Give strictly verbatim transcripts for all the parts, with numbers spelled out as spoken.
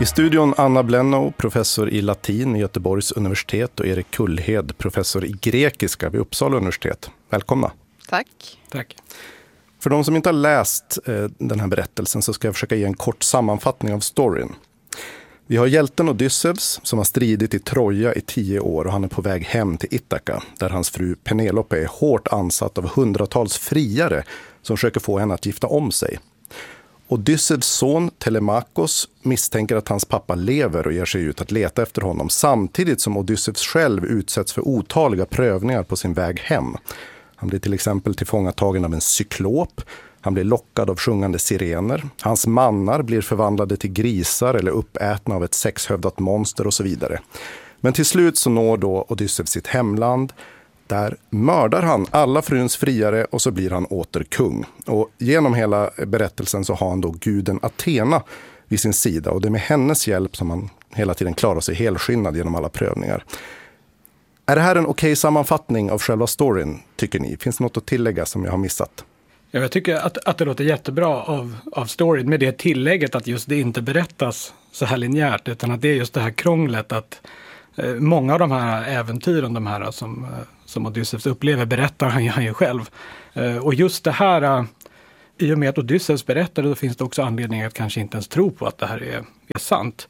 I studion Anna Blennow, professor i latin i Göteborgs universitet, och Erik Kullhed, professor i grekiska vid Uppsala universitet. Välkomna. Tack. Tack. För de som inte har läst eh, den här berättelsen så ska jag försöka ge en kort sammanfattning av storyn. Vi har hjälten Odysseus som har stridit i Troja i tio år och han är på väg hem till Ithaka där hans fru Penelope är hårt ansatt av hundratals friare som försöker få henne att gifta om sig. Odysseus son Telemakos misstänker att hans pappa lever och ger sig ut att leta efter honom samtidigt som Odysseus själv utsätts för otaliga prövningar på sin väg hem. Han blir till exempel tillfångatagen av en cyklop. Han blir lockad av sjungande sirener. Hans mannar blir förvandlade till grisar eller uppätna av ett sexhövdat monster och så vidare. Men till slut så når då Odysseus sitt hemland. Där mördar han alla fruns friare och så blir han åter kung. Och genom hela berättelsen så har han då guden Athena vid sin sida. Och det är med hennes hjälp som han hela tiden klarar sig helskinnad genom alla prövningar. Är det här en okej sammanfattning av själva storyn, tycker ni? Finns det något att tillägga som jag har missat? Ja, jag tycker att, att det låter jättebra av, av storyn med det tillägget att just det inte berättas så här linjärt utan att det är just det här krånglet att eh, många av de här äventyren, de här som, eh, som Odysseus upplever berättar han, han ju själv. Eh, och just det här, eh, i och med att Odysseus berättar då finns det också anledning att kanske inte ens tro på att det här är, är sant.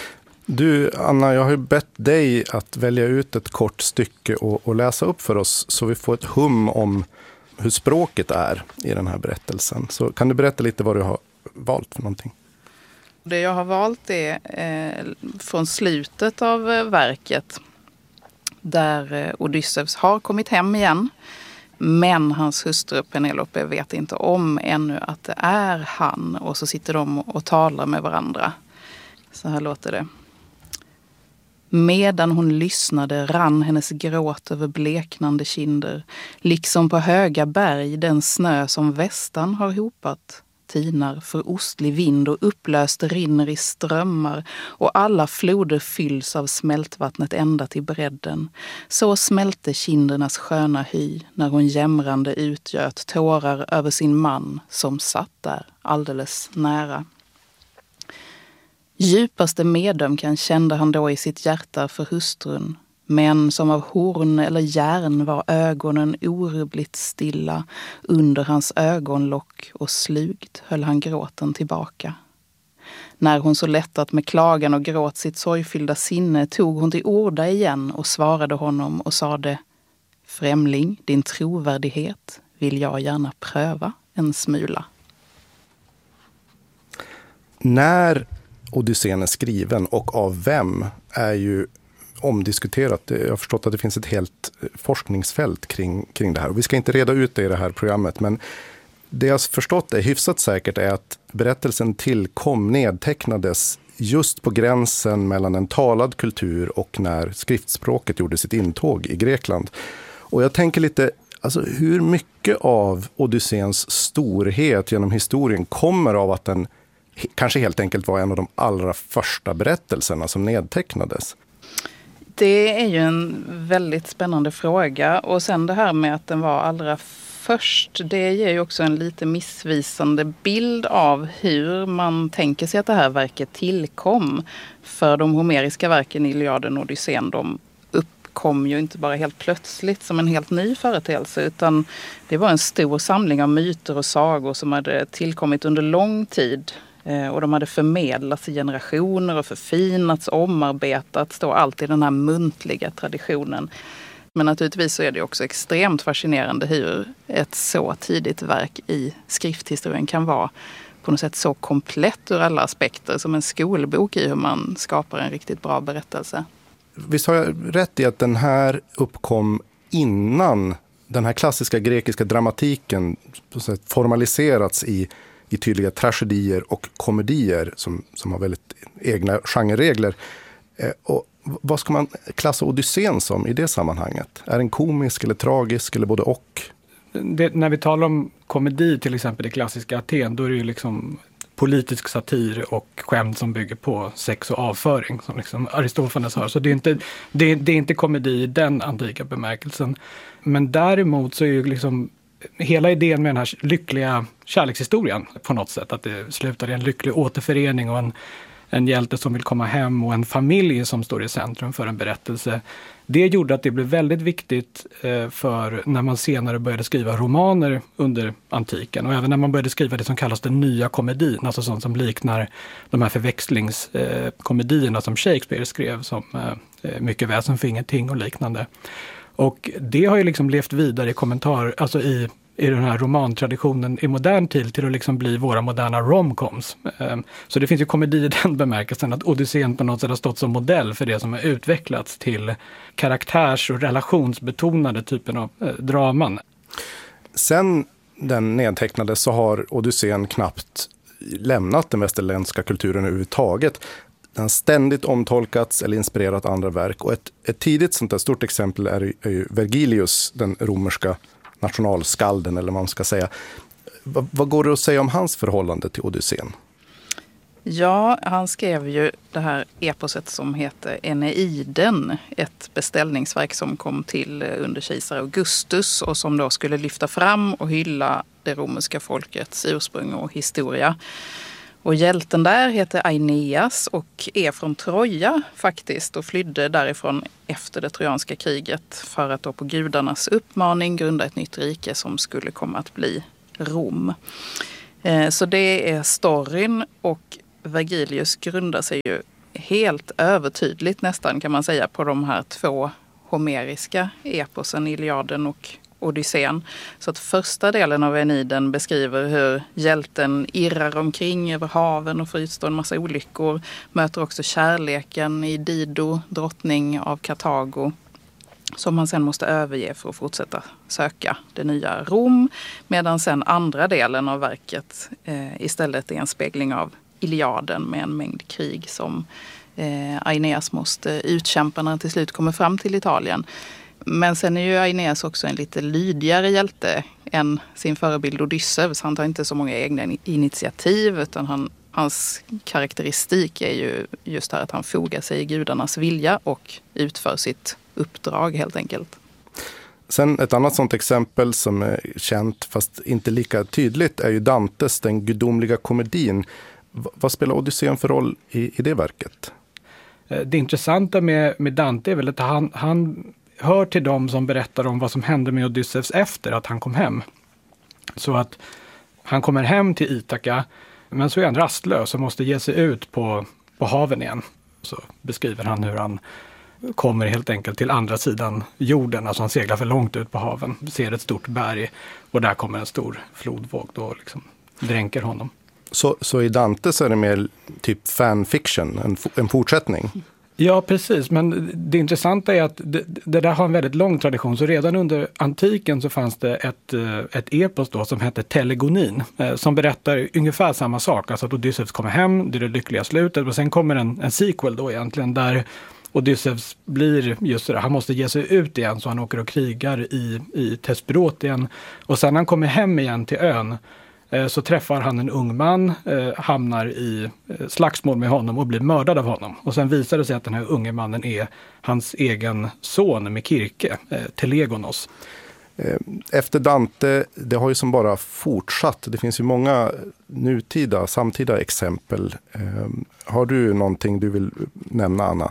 Du, Anna, jag har ju bett dig att välja ut ett kort stycke och, och läsa upp för oss så vi får ett hum om hur språket är i den här berättelsen. Så kan du berätta lite vad du har valt för någonting? Det jag har valt är eh, från slutet av eh, verket där eh, Odysseus har kommit hem igen. Men hans hustru Penelope vet inte om ännu att det är han och så sitter de och talar med varandra. Så här låter det. Medan hon lyssnade rann hennes gråt över bleknande kinder, liksom på höga berg den snö som västan har hopat. Tinar för ostlig vind och upplöst rinner i strömmar och alla floder fylls av smältvattnet ända till bredden. Så smälte kindernas sköna hy när hon jämrande utgöt tårar över sin man som satt där alldeles nära. Djupaste medömkan kände han då i sitt hjärta för hustrun. Men som av horn eller järn var ögonen orubbligt stilla under hans ögonlock och slugt höll han gråten tillbaka. När hon så lättat med klagan och gråt sitt sorgfyllda sinne tog hon till orda igen och svarade honom och sade: Främling, din trovärdighet vill jag gärna pröva en smula. När Odysseen är skriven och av vem är ju omdiskuterat. Jag har förstått att det finns ett helt forskningsfält kring, kring det här. Och vi ska inte reda ut det i det här programmet, men det jag har förstått är hyfsat säkert är att berättelsen tillkom, nedtecknades just på gränsen mellan en talad kultur och när skriftspråket gjorde sitt intåg i Grekland. Och jag tänker lite, alltså hur mycket av Odysseens storhet genom historien kommer av att den kanske helt enkelt var en av de allra första berättelserna som nedtecknades? Det är ju en väldigt spännande fråga. Och sen det här med att den var allra först, det ger ju också en lite missvisande bild av hur man tänker sig att det här verket tillkom. För de homeriska verken, Iliaden och Odysseen, de uppkom ju inte bara helt plötsligt som en helt ny företeelse, utan det var en stor samling av myter och sagor som hade tillkommit under lång tid. Och de hade förmedlats i generationer och förfinats, omarbetats, då allt i den här muntliga traditionen. Men naturligtvis så är det också extremt fascinerande hur ett så tidigt verk i skrifthistorien kan vara på något sätt så komplett ur alla aspekter som en skolbok i hur man skapar en riktigt bra berättelse. Visst har jag rätt i att den här uppkom innan den här klassiska grekiska dramatiken på sätt formaliserats i i tydliga tragedier och komedier som, som har väldigt egna genreregler. Eh, och vad ska man klassa Odysseen som i det sammanhanget? Är den komisk eller tragisk eller både och? Det, när vi talar om komedi, till exempel det klassiska Aten, då är det ju liksom politisk satir och skämt som bygger på sex och avföring som liksom Aristofanes har. Så det är inte, det, det är inte komedi i den antika bemärkelsen. Men däremot så är ju liksom hela idén med den här lyckliga kärlekshistorien på något sätt, att det slutar i en lycklig återförening och en, en hjälte som vill komma hem och en familj som står i centrum för en berättelse. Det gjorde att det blev väldigt viktigt för när man senare började skriva romaner under antiken. Och även när man började skriva det som kallas den nya komedin. Alltså sånt som liknar de här förväxlingskomedierna som Shakespeare skrev. Som Mycket väsen för ingenting och liknande. Och det har ju liksom levt vidare i kommentar, alltså i i den här romantraditionen i modern tid till att liksom bli våra moderna romcoms. Så det finns ju komedi i den bemärkelsen att Odysseen på något sätt har stått som modell för det som har utvecklats till karaktärs- och relationsbetonade typen av draman. Sen den nedtecknades så har Odysseen knappt lämnat den västerländska kulturen överhuvudtaget. Den har ständigt omtolkats eller inspirerat andra verk. Och ett, ett tidigt sånt där stort exempel är, är ju Vergilius, den romerska nationalskalden eller vad man ska säga. Vad, vad går det att säga om hans förhållande till Odysseen? Ja, han skrev ju det här eposet som heter Eneiden, ett beställningsverk som kom till under kejsar Augustus och som då skulle lyfta fram och hylla det romerska folkets ursprung och historia. Och hjälten där heter Aeneas och är från Troja faktiskt och flydde därifrån efter det trojanska kriget för att då på gudarnas uppmaning grunda ett nytt rike som skulle komma att bli Rom. Så det är storyn och Vergilius grundar sig ju helt övertydligt nästan kan man säga på de här två homeriska eposen, Iliaden och Odysseen. Så att första delen av Eneiden beskriver hur hjälten irrar omkring över haven och får utstå en massa olyckor. Möter också kärleken i Dido, drottning av Kartago, som han sen måste överge för att fortsätta söka det nya Rom. Medan sen andra delen av verket eh, istället är en spegling av Iliaden med en mängd krig som eh, Aeneas måste utkämpa när han till slut kommer fram till Italien. Men sen är ju Aeneas också en lite lydigare hjälte än sin förebild Odysseus. Han tar inte så många egna initiativ utan han, hans karaktäristik är ju just här att han fogar sig i gudarnas vilja och utför sitt uppdrag helt enkelt. Sen ett annat sånt exempel som är känt fast inte lika tydligt är ju Dantes Den gudomliga komedin. V- vad spelar Odysseen för roll i, i det verket? Det intressanta med, med Dante är väl att han, han hör till dem som berättar om vad som hände med Odysseus efter att han kom hem. Så att han kommer hem till Ithaka men så är han rastlös och måste ge sig ut på, på haven igen. Så beskriver han hur han kommer helt enkelt till andra sidan jorden. Alltså han seglar för långt ut på haven, ser ett stort berg och där kommer en stor flodvåg då liksom dränker honom. Så, så i Dante så är det mer typ fanfiction, en, en fortsättning? Ja, precis. Men det intressanta är att det, det där har en väldigt lång tradition. Så redan under antiken så fanns det ett, ett epos då som hette Telegonin. Eh, som berättar ungefär samma sak. Alltså att Odysseus kommer hem, det är det lyckliga slutet. Och sen kommer en, en sequel då egentligen där Odysseus blir just det, han måste ge sig ut igen så han åker och krigar i, i Thesperotien. Och sen när han kommer hem igen till ön så träffar han en ung man, eh, hamnar i eh, slagsmål med honom och blir mördad av honom. Och sen visar det sig att den här unge mannen är hans egen son Mekirke, eh, Telegonos. Efter Dante, det har ju som bara fortsatt. Det finns ju många nutida, samtida exempel. Eh, har du någonting du vill nämna, Anna?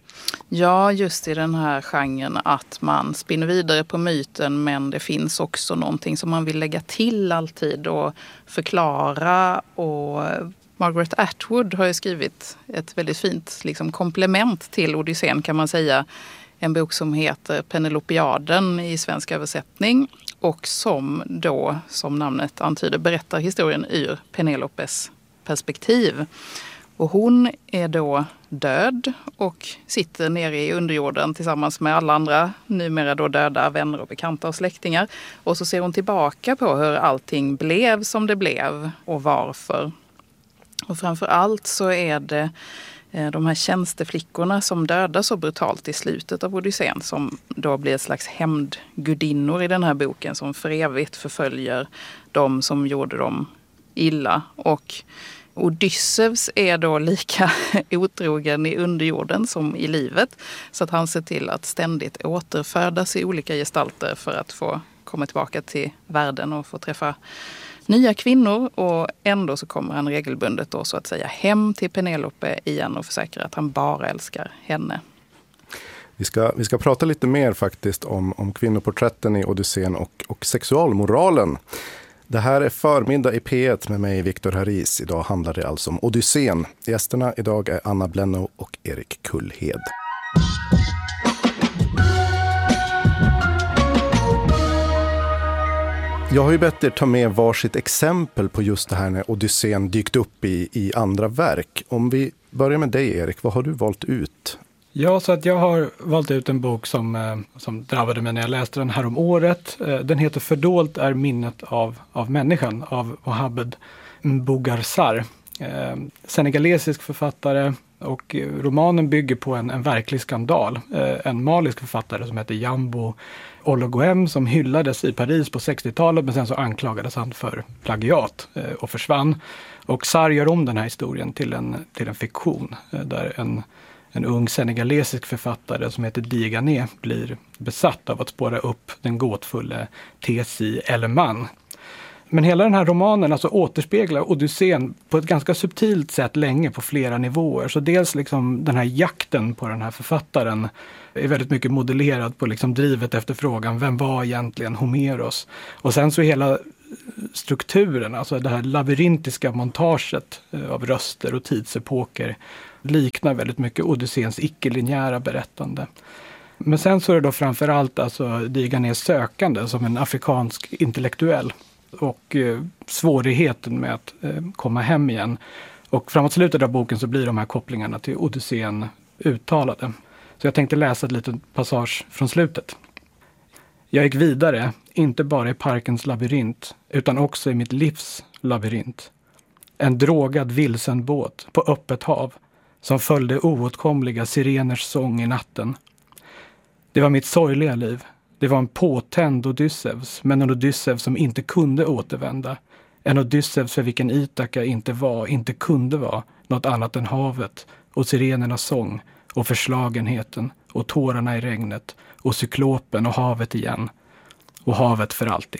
Ja, just i den här genren att man spinner vidare på myten men det finns också någonting som man vill lägga till alltid och förklara. Och Margaret Atwood har ju skrivit ett väldigt fint liksom, komplement till Odysseen kan man säga. En bok som heter Penelopiaden i svensk översättning och som då, som namnet antyder, berättar historien ur Penelopes perspektiv. Och hon är då död och sitter nere i underjorden tillsammans med alla andra numera då döda vänner och bekanta och släktingar. Och så ser hon tillbaka på hur allting blev som det blev och varför. Och framför allt så är det de här tjänsteflickorna som dödas så brutalt i slutet av Odysseen som då blir ett slags hämndgudinnor i den här boken som för evigt förföljer de som gjorde dem illa. Och Odysseus är då lika otrogen i underjorden som i livet så att han ser till att ständigt återfödas i olika gestalter för att få komma tillbaka till världen och få träffa nya kvinnor och ändå så kommer han regelbundet då så att säga hem till Penelope igen och försäkrar att han bara älskar henne. Vi ska, vi ska prata lite mer faktiskt om, om kvinnoporträtten i Odysseen och, och sexualmoralen. Det här är Förmiddag i P ett med mig, Viktor Haris. Idag handlar det alltså om Odysseen. Gästerna idag är Anna Blennow och Erik Kullhed. Jag har ju bett er ta med varsitt exempel på just det här när Odysseen dykt upp i, i andra verk. Om vi börjar med dig, Erik, vad har du valt ut? Ja, så att jag har valt ut en bok som, eh, som drabbade mig när jag läste den här om året. Eh, den heter Fördolt är minnet av, av människan av Mohamed Mbougarsar. Eh, senegalesisk författare, och romanen bygger på en, en verklig skandal. Eh, en malisk författare som heter Jambo Ologoem som hyllades i Paris på sextiotalet, men sen så anklagades han för plagiat eh, och försvann. Och Sarr gör om den här historien till en, till en fiktion eh, där en En ung senegalesisk författare som heter Digané blir besatt av att spåra upp den gåtfulla Tessie Elleman. Men hela den här romanen alltså återspeglar Odysseen på ett ganska subtilt sätt länge på flera nivåer. Så dels liksom den här jakten på den här författaren är väldigt mycket modellerad på liksom drivet efter frågan, vem var egentligen Homeros? Och sen så hela strukturen, alltså det här labyrintiska montaget av röster och tidsepoker liknar väldigt mycket Odysseens icke-linjära berättande. Men sen så är det då framförallt alltså Diganés sökande som en afrikansk intellektuell och eh, svårigheten med att eh, komma hem igen. Och framåt slutet av boken så blir de här kopplingarna till Odysseen uttalade. Så jag tänkte läsa ett litet passage från slutet. Jag gick vidare, inte bara i parkens labyrint, utan också i mitt livs labyrint. En drogad vilsen båt på öppet hav som följde oåtkomliga sireners sång i natten. Det var mitt sorgliga liv. Det var en påtänd Odysseus, men en Odysseus som inte kunde återvända. En Odysseus för vilken Ithaka inte var, inte kunde vara, något annat än havet och sirenernas sång och förslagenheten och tårarna i regnet och cyklopen och havet igen och havet för alltid.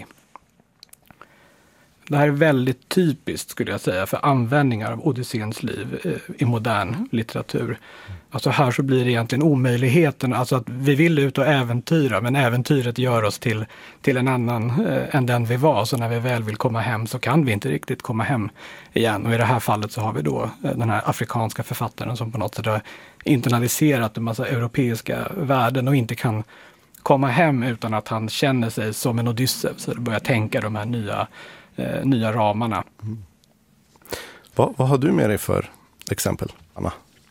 Det här är väldigt typiskt skulle jag säga för användningar av Odysseens liv eh, i modern litteratur. Alltså här så blir det egentligen omöjligheten, alltså att vi vill ut och äventyra, men äventyret gör oss till, till en annan eh, än den vi var. Så när vi väl vill komma hem så kan vi inte riktigt komma hem igen. Och i det här fallet så har vi då eh, den här afrikanska författaren som på något sätt har internaliserat en massa europeiska värden och inte kan komma hem utan att han känner sig som en Odysseus. Så börjar tänka de här nya Eh, nya ramarna. Mm. Vad, vad har du med dig för exempel, Anna?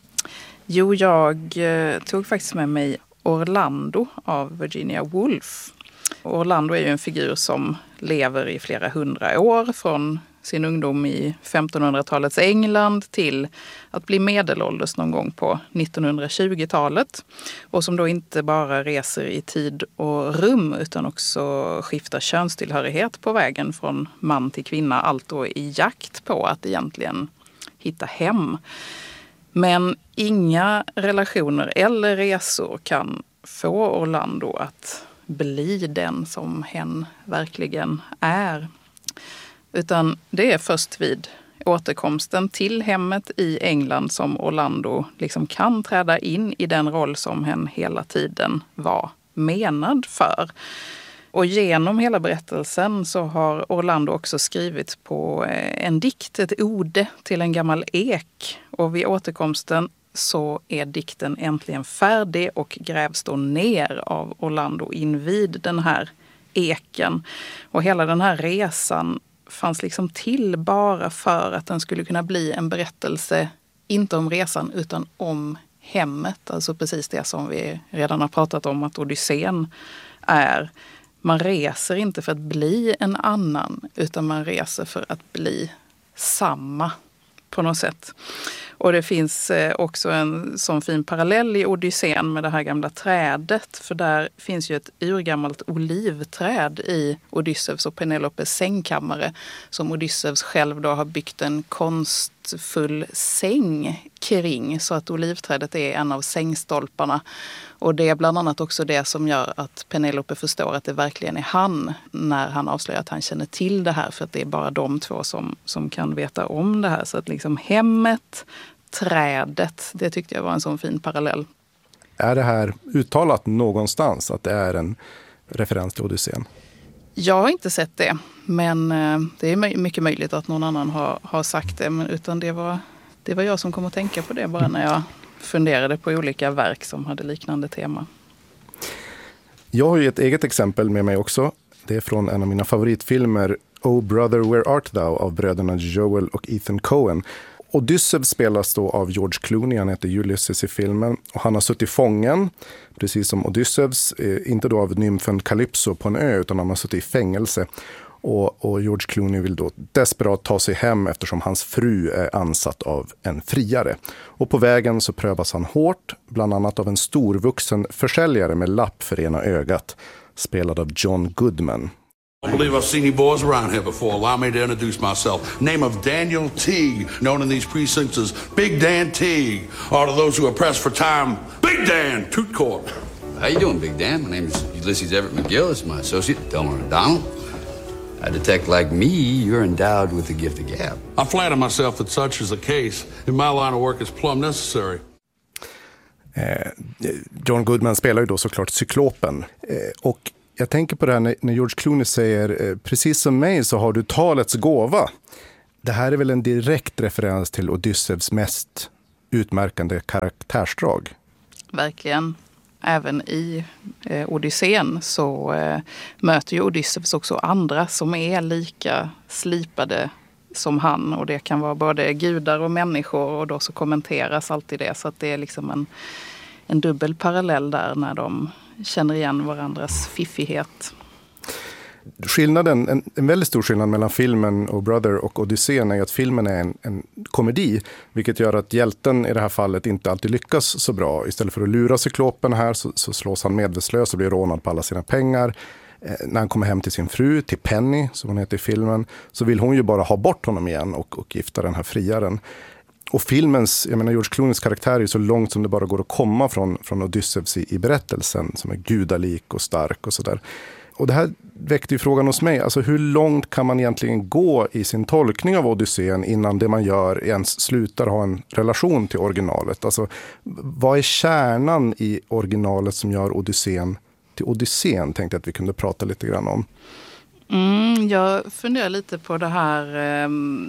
Jo, jag eh, tog faktiskt med mig Orlando av Virginia Woolf. Orlando är ju en figur som lever i flera hundra år från sin ungdom i femtonhundratalets England till att bli medelålders någon gång på nittonhundratjugotalet. Och som då inte bara reser i tid och rum utan också skiftar könstillhörighet på vägen från man till kvinna. Allt då i jakt på att egentligen hitta hem. Men inga relationer eller resor kan få Orlando att bli den som hen verkligen är. Utan det är först vid återkomsten till hemmet i England som Orlando liksom kan träda in i den roll som hen hela tiden var menad för. Och genom hela berättelsen så har Orlando också skrivit på en dikt, ett ode till en gammal ek. Och vid återkomsten så är dikten äntligen färdig och grävs då ner av Orlando invid den här eken. Och hela den här resan fanns liksom till bara för att den skulle kunna bli en berättelse, inte om resan utan om hemmet. Alltså precis det som vi redan har pratat om att Odysseen är. Man reser inte för att bli en annan utan man reser för att bli samma på något sätt. Och det finns också en sån fin parallell i Odysseen med det här gamla trädet. För där finns ju ett urgammalt olivträd i Odysseus och Penelopes sängkammare. Som Odysseus själv då har byggt en konstfull säng kring, så att olivträdet är en av sängstolparna. Och det är bland annat också det som gör att Penelope förstår att det verkligen är han när han avslöjar att han känner till det här, för att det är bara de två som, som kan veta om det här. Så att liksom hemmet, trädet, det tyckte jag var en sån fin parallell. Är det här uttalat någonstans att det är en referens till Odysseen? Jag har inte sett det, men det är mycket möjligt att någon annan har, har sagt det. Men utan det var, det var jag som kom att tänka på det bara när jag funderade på olika verk som hade liknande tema. Jag har ju ett eget exempel med mig också. Det är från en av mina favoritfilmer, Oh Brother Where Art Thou, av bröderna Joel och Ethan Coen. Odysseus spelas då av George Clooney, han heter Ulysses i filmen. Och han har suttit fången, precis som Odysseus, inte då av nymfen Calypso på en ö, utan han har suttit i fängelse. Och, och George Clooney vill då desperat ta sig hem eftersom hans fru är ansatt av en friare. Och på vägen så prövas han hårt, bland annat av en storvuxen försäljare med lapp för ena ögat, spelad av John Goodman. I believe I've seen you boys around here before. Allow me to introduce myself. Name of Daniel Teague, known in these precincts as Big Dan Teague. Or to those who are pressed for time, Big Dan, Toot Court. How you doing, Big Dan? My name is Ulysses Everett McGill. This is my associate, Delmer O'Donnell. I detect, like me, you're endowed with the gift of gab. I flatter myself that such is the case. In my line of work, it's plumb necessary. Eh, John Goodman spelar ju då såklart Cyklopen. Eh, och jag tänker på det här när, när George Clooney säger eh, precis som mig så har du talets gåva. Det här är väl en direkt referens till Odysseus mest utmärkande karaktärsdrag. Verkligen. Även i eh, Odysseen så eh, möter ju Odysseus också andra som är lika slipade som han. Och det kan vara både gudar och människor, och då så kommenteras alltid det. Så att det är liksom en, en dubbel parallell där när de känner igen varandras fiffighet. Skillnaden, en, en väldigt stor skillnad mellan filmen och Brother och Odysseen är att filmen är en, en komedi, vilket gör att hjälten i det här fallet inte alltid lyckas så bra. Istället för att lura Cyklopen här så, så slås han medvetslös och blir rånad på alla sina pengar. Eh, när han kommer hem till sin fru, till Penny som hon heter i filmen, så vill hon ju bara ha bort honom igen och, och gifta den här friaren. Och filmens, jag menar George Clooneys karaktär är ju så långt som det bara går att komma från, från Odysseus i, i berättelsen, som är gudalik och stark och sådär. Och det här väckte ju frågan hos mig, alltså hur långt kan man egentligen gå i sin tolkning av Odysseen innan det man gör ens slutar ha en relation till originalet? Alltså vad är kärnan i originalet som gör Odysseen till Odysseen, tänkte jag att vi kunde prata lite grann om. Mm, jag funderar lite på det här,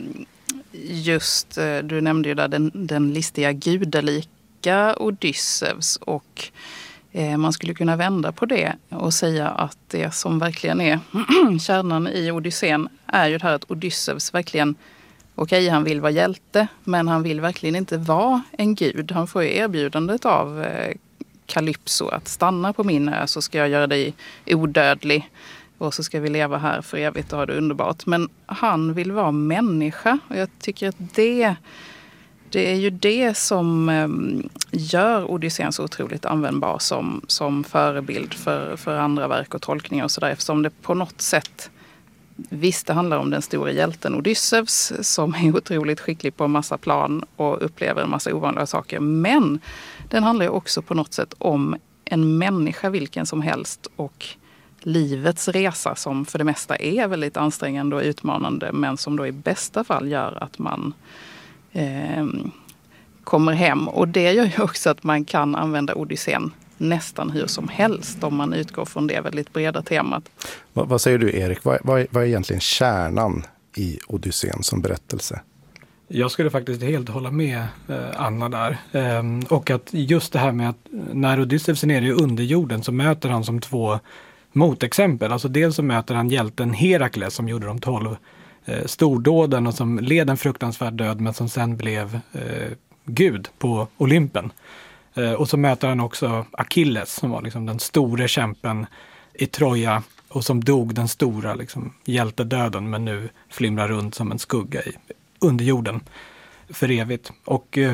just, du nämnde ju där den, den listiga gudalika Odysseus, och man skulle kunna vända på det och säga att det som verkligen är kärnan i Odysseen är ju det här att Odysseus verkligen, okej okay, han vill vara hjälte, men han vill verkligen inte vara en gud. Han får ju erbjudandet av Calypso att stanna på min ö så ska jag göra dig odödlig och så ska vi leva här för evigt och ha det underbart. Men han vill vara människa, och jag tycker att det Det är ju det som gör Odysseen så otroligt användbar som, som förebild för, för andra verk och tolkningar och sådär. Eftersom det på något sätt, visst det handlar om den stora hjälten Odysseus som är otroligt skicklig på en massa plan och upplever en massa ovanliga saker. Men den handlar ju också på något sätt om en människa vilken som helst och livets resa som för det mesta är väldigt ansträngande och utmanande, men som då i bästa fall gör att man Eh, kommer hem. Och det gör ju också att man kan använda Odysseen nästan hur som helst om man utgår från det väldigt breda temat. Vad, vad säger du, Erik? Vad, vad, vad är egentligen kärnan i Odysseen som berättelse? Jag skulle faktiskt helt hålla med eh, Anna där. Eh, och att just det här med att när Odysseus är nere i underjorden så möter han som två motexempel. Alltså dels så möter han hjälten Herakles som gjorde de tolv eh, stordåden och som led en fruktansvärd död men som sen blev eh, gud på Olympen. Eh, och så möter han också Achilles som var liksom den store kämpen i Troja och som dog den stora liksom, hjältedöden men nu flimrar runt som en skugga i underjorden för evigt. Och eh,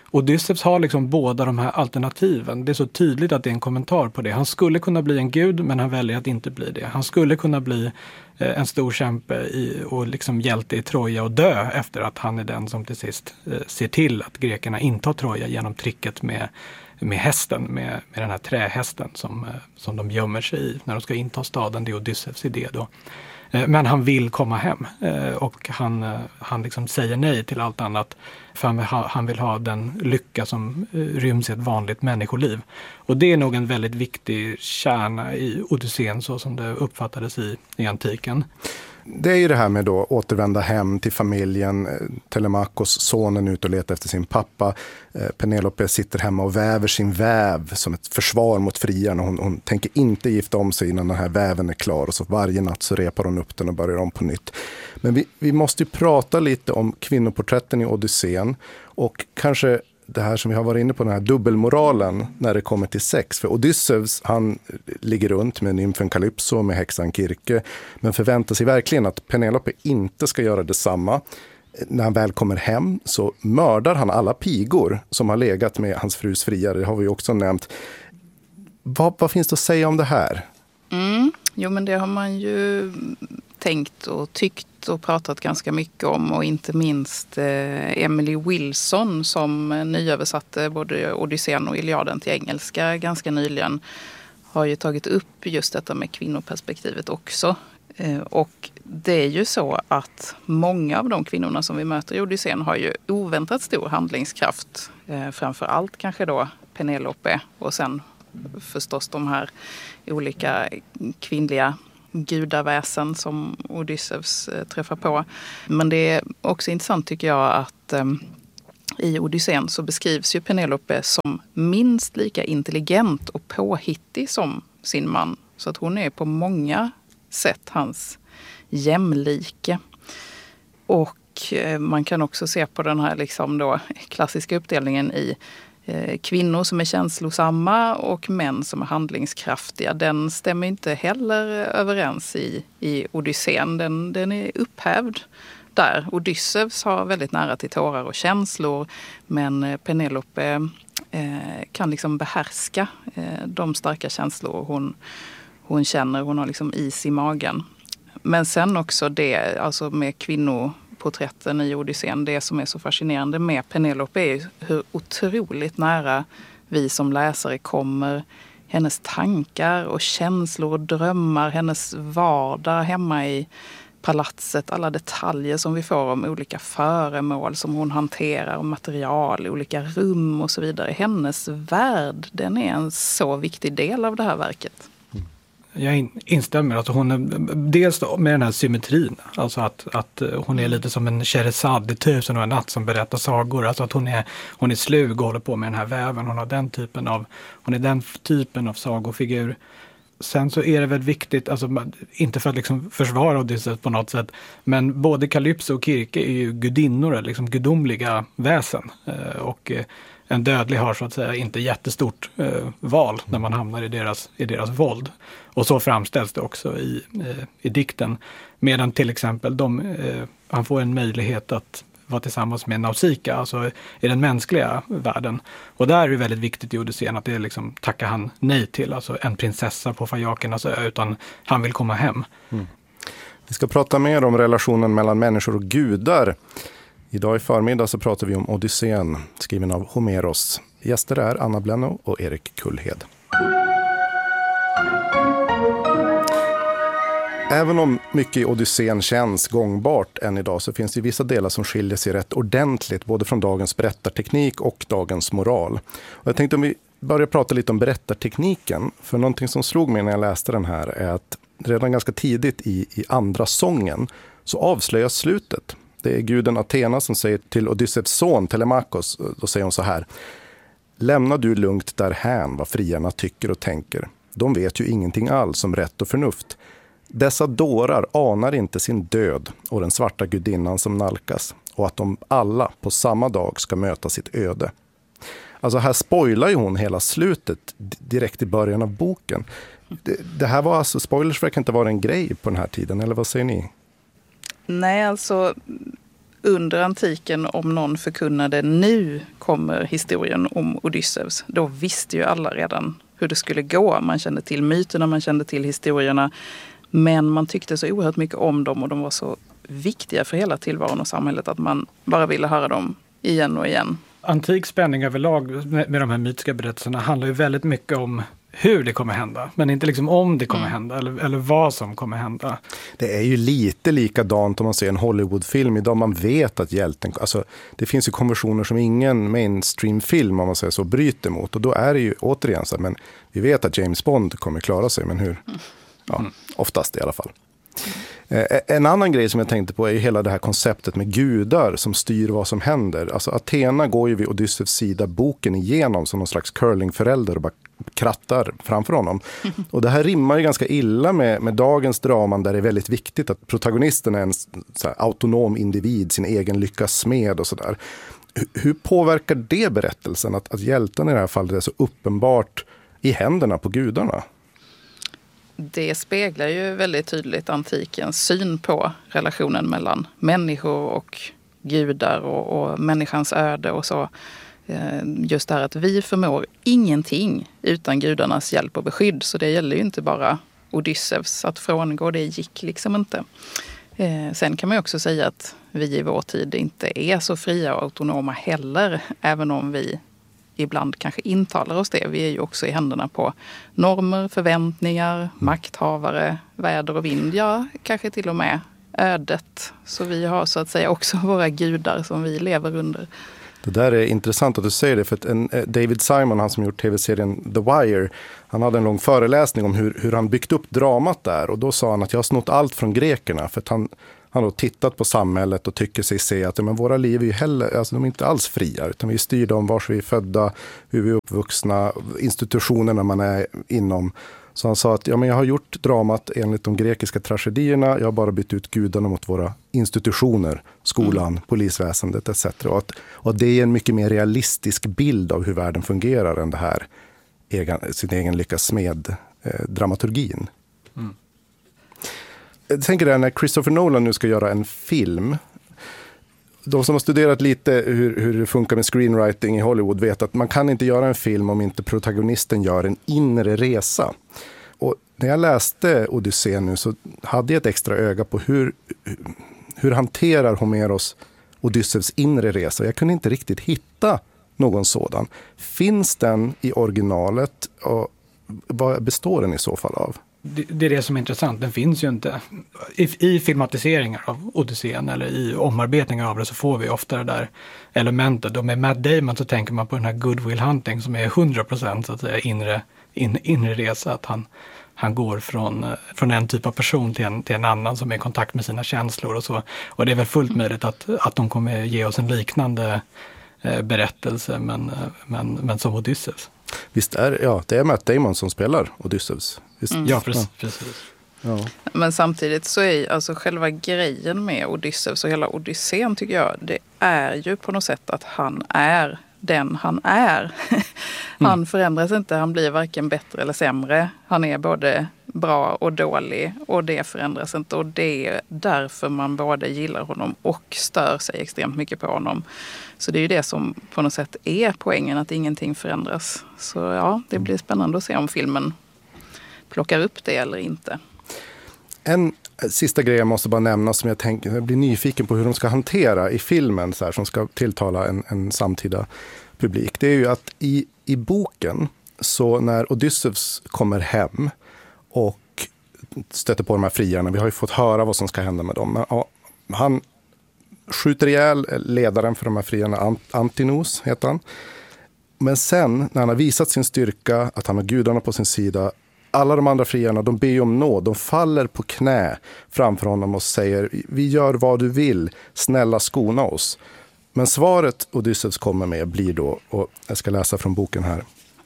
Odysseus har liksom båda de här alternativen. Det är så tydligt att det är en kommentar på det. Han skulle kunna bli en gud, men han väljer att inte bli det. Han skulle kunna bli eh, en stor kämpe i, och liksom hjälte i Troja och dö efter att han är den som till sist eh, ser till att grekerna intar Troja genom tricket med, med hästen, med, med den här trähästen som, eh, som de gömmer sig i när de ska inta staden. Det är Odysseus idé då. Men han vill komma hem och han, han liksom säger nej till allt annat för han vill, ha, han vill ha den lycka som ryms i ett vanligt människoliv. Och det är nog en väldigt viktig kärna i Odysseen så som det uppfattades i, i antiken. Det är ju det här med då återvända hem till familjen. Telemakos, sonen, ut och letar efter sin pappa. Penelope sitter hemma och väver sin väv som ett försvar mot friarna. Hon, hon tänker inte gifta om sig innan den här väven är klar. Och så varje natt så repar hon upp den och börjar om på nytt. Men vi, vi måste ju prata lite om kvinnoporträtten i Odysseen. Och kanske det här som vi har varit inne på, den här dubbelmoralen när det kommer till sex. För Odysseus, han ligger runt med nymfen Calypso, med häxan Kirke, men förväntar sig verkligen att Penelope inte ska göra detsamma. När han väl kommer hem så mördar han alla pigor som har legat med hans frus friare. Det har vi också nämnt. Vad, vad finns det att säga om det här? Mm. Jo, men det har man ju tänkt och tyckt och pratat ganska mycket om, och inte minst eh, Emily Wilson som nyöversatte både Odysseen och Iliaden till engelska ganska nyligen har ju tagit upp just detta med kvinnoperspektivet också. Eh, och det är ju så att många av de kvinnorna som vi möter i Odysseen har ju oväntat stor handlingskraft. Eh, framför allt kanske då Penelope och sen förstås de här olika kvinnliga gudaväsen som Odysseus eh, träffar på. Men det är också intressant tycker jag att eh, i Odysseen så beskrivs ju Penelope som minst lika intelligent och påhittig som sin man. Så att hon är på många sätt hans jämlike. Och eh, man kan också se på den här liksom då klassiska uppdelningen i kvinnor som är känslosamma och män som är handlingskraftiga. Den stämmer inte heller överens i, i Odysseen. Den, den är upphävd där. Odysseus har väldigt nära till tårar och känslor, men Penelope eh, kan liksom behärska eh, de starka känslor hon, hon känner. Hon har liksom is i magen. Men sen också det, alltså med kvinnor porträtten i Odysseen, det som är så fascinerande med Penelope är hur otroligt nära vi som läsare kommer hennes tankar och känslor och drömmar, hennes vardag hemma i palatset, alla detaljer som vi får om olika föremål som hon hanterar och material, olika rum och så vidare. Hennes värld, den är en så viktig del av det här verket. Jag instämmer. Alltså hon är, dels med den här symmetrin. Alltså att, att hon är lite som en Scheherazade i Tusen och en natt som berättar sagor. Alltså att hon är, hon är slug och håller på med den här väven. Hon har den typen av, hon är den typen av sagofigur. Sen så är det väl viktigt, alltså inte för att liksom försvara Odysseus på något sätt, men både Calypso och Kirke är ju gudinnor, liksom gudomliga väsen. Och en dödlig har så att säga inte jättestort eh, val när man hamnar i deras, i deras våld. Och så framställs det också i, eh, i dikten. Medan till exempel de, eh, han får en möjlighet att vara tillsammans med Nausicaa, alltså i den mänskliga världen. Och där är det väldigt viktigt i Odysseen att det liksom tackar han nej till, alltså en prinsessa på Fajakernas ö, utan han vill komma hem. Mm. Vi ska prata mer om relationen mellan människor och gudar. Idag i förmiddag så pratar vi om Odysseen, skriven av Homeros. Gäster är Anna Blenno och Erik Kullhed. Även om mycket i Odysseen känns gångbart än idag så finns det vissa delar som skiljer sig rätt ordentligt både från dagens berättarteknik och dagens moral. Och jag tänkte om vi börjar prata lite om berättartekniken, för någonting som slog mig när jag läste den här är att redan ganska tidigt i, i andra sången så avslöjas slutet. Det är guden Athena som säger till Odysseus son Telemakos, då säger hon så här: lämna du lugnt därhän vad friarna tycker och tänker. De vet ju ingenting alls om rätt och förnuft. Dessa dårar anar inte sin död och den svarta gudinnan som nalkas, och att de alla på samma dag ska möta sitt öde. Alltså här spoilar ju hon hela slutet direkt i början av boken. Det, det här var alltså, spoilers verkar inte vara en grej på den här tiden, eller vad säger ni? Nej, alltså under antiken, om någon förkunnade nu kommer historien om Odysseus, då visste ju alla redan hur det skulle gå. Man kände till myterna, man kände till historierna, men man tyckte så oerhört mycket om dem och de var så viktiga för hela tillvaron och samhället att man bara ville höra dem igen och igen. Antik spänning överlag med, med de här mytiska berättelserna handlar ju väldigt mycket om hur det kommer hända, men inte liksom om det kommer mm. hända eller, eller vad som kommer hända. Det är ju lite likadant om man ser en Hollywoodfilm idag. Man vet att hjälten, alltså det finns ju konventioner som ingen mainstream-film, om man säger så, bryter mot. Och då är det ju återigen så, men vi vet att James Bond kommer klara sig, men hur? Mm. Ja, oftast i alla fall. Eh, en annan grej som jag tänkte på är ju hela det här konceptet med gudar som styr vad som händer. Alltså Athena går ju vid Odysseus sida boken igenom som någon slags curlingförälder och bara krattar framför honom. Och det här rimmar ju ganska illa med, med dagens draman där det är väldigt viktigt att protagonisten är en så här, autonom individ, sin egen lyckas smed och sådär. Hur, hur påverkar det berättelsen att, att hjälten i det här fallet är så uppenbart i händerna på gudarna? Det speglar ju väldigt tydligt antikens syn på relationen mellan människor och gudar och, och människans öde och så. Just det här att vi förmår ingenting utan gudarnas hjälp och beskydd. Så det gäller ju inte bara Odysseus. Att frångå det gick liksom inte. Sen kan man ju också säga att vi i vår tid inte är så fria och autonoma heller. Även om vi ibland kanske intalar oss det. Vi är ju också i händerna på normer, förväntningar, makthavare, väder och vind. Ja, kanske till och med ödet. Så vi har så att säga också våra gudar som vi lever under. Det där är intressant att du säger det, för att en, David Simon, han som gjort tv-serien The Wire, han hade en lång föreläsning om hur, hur han byggt upp dramat där. Och då sa han att jag har snott allt från grekerna, för att han Han har tittat på samhället och tycker sig se att men våra liv är ju heller, alltså de är inte alls fria, utan vi är styrda om var vi är födda, hur vi är uppvuxna, institutionerna man är inom. Så han sa att ja, men jag har gjort dramat enligt de grekiska tragedierna, jag har bara bytt ut gudarna mot våra institutioner, skolan, mm. polisväsendet et cetera. Och att, och att det är en mycket mer realistisk bild av hur världen fungerar än det här egen, sin egen lyckas med eh, dramaturgin. Mm. Jag tänker det här, när Christopher Nolan nu ska göra en film. De som har studerat lite hur, hur det funkar med screenwriting i Hollywood vet att man kan inte göra en film om inte protagonisten gör en inre resa. Och när jag läste Odysseen nu så hade jag ett extra öga på hur, hur hanterar Homeros Odysseus inre resa. Jag kunde inte riktigt hitta någon sådan. Finns den i originalet och vad består den i så fall av? Det är det som är intressant. Den finns ju inte. I, i filmatiseringar av Odysseen eller i omarbetningar av det så får vi ofta det där elementet. Och med Matt Damon så tänker man på den här Good Will Hunting som är hundra procent så att säga inre, in, inre resa. Att han, han går från, från en typ av person till en, till en annan som är i kontakt med sina känslor och så. Och det är väl fullt möjligt att, att de kommer ge oss en liknande eh, berättelse men, men, men som Odysseus. Visst är ja, det är Matt Damon som spelar Odysseus. Mm. Ja, precis. precis. Ja. Men samtidigt så är alltså själva grejen med Odysseus och hela Odysseen tycker jag, det är ju på något sätt att han är den han är. Han mm. förändras inte, han blir varken bättre eller sämre. Han är både bra och dålig och det förändras inte. Och det är därför man både gillar honom och stör sig extremt mycket på honom. Så det är ju det som på något sätt är poängen, att ingenting förändras. Så ja, det blir spännande att se om filmen plockar upp det eller inte. En sista grej jag måste bara nämna som jag, tänker, jag blir nyfiken på hur de ska hantera i filmen så här, som ska tilltala en, en samtida publik. Det är ju att i, i boken så när Odysseus kommer hem och stöter på de här friarna, vi har ju fått höra vad som ska hända med dem. Men, ja, han skjuter ihjäl ledaren för de här friarna, Antinos heter han. Men sen när han har visat sin styrka, att han har gudarna på sin sida, alla de andra friarna, de ber om nåd. De faller på knä framför honom och säger, vi gör vad du vill, snälla skona oss. Men svaret Odysseus kommer med blir då, och jag ska läsa från boken här.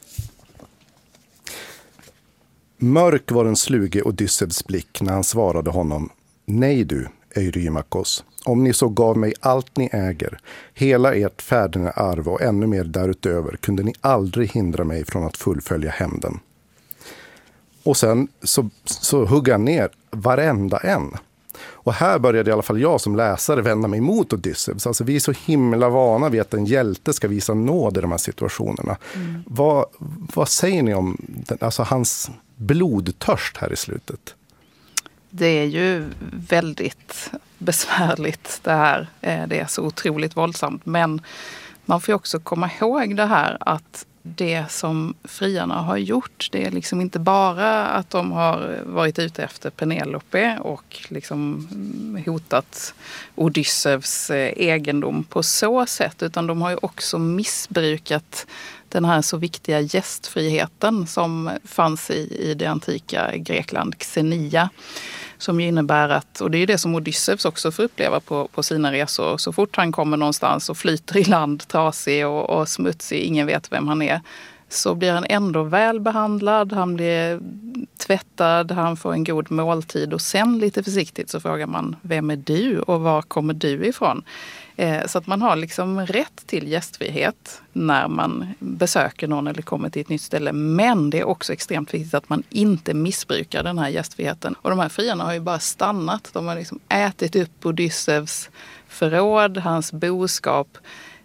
Mörk var den sluge Odysseus blick när han svarade honom, nej du, Eurymakos, om ni så gav mig allt ni äger, hela ert färdene arv och ännu mer därutöver, kunde ni aldrig hindra mig från att fullfölja hämnden. Och sen så, så hugger han ner varenda en. Och här började i alla fall jag som läsare vända mig emot Odysseus. Alltså vi är så himla vana vid att en hjälte ska visa nåd i de här situationerna. Mm. Vad, vad säger ni om den, alltså hans blodtörst här i slutet? Det är ju väldigt besvärligt det här. Det är så otroligt våldsamt. Men man får också komma ihåg det här att det som friarna har gjort, det är liksom inte bara att de har varit ute efter Penelope och liksom hotat Odysseus egendom på så sätt, utan de har ju också missbrukat den här så viktiga gästfriheten som fanns i, i det antika Grekland, Xenia. Som ju innebär att, och det är det som Odysseus också får uppleva på, på sina resor. Så fort han kommer någonstans och flyter i land, trasig och, och smutsig, ingen vet vem han är, så blir han ändå välbehandlad, han blir tvättad, han får en god måltid och sen lite försiktigt så frågar man, vem är du och var kommer du ifrån? Eh, så att man har liksom rätt till gästfrihet när man besöker någon eller kommer till ett nytt ställe. Men det är också extremt viktigt att man inte missbrukar den här gästfriheten. Och de här friarna har ju bara stannat. De har liksom ätit upp Odysseus förråd, hans boskap.